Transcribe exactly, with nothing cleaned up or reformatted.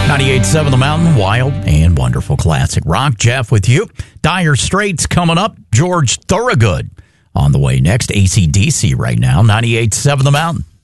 ninety-eight point seven The Mountain, wild and wonderful classic rock. Jeff with you. Dire Straits coming up. George Thorogood on the way next. A C D C right now. ninety-eight point seven The Mountain.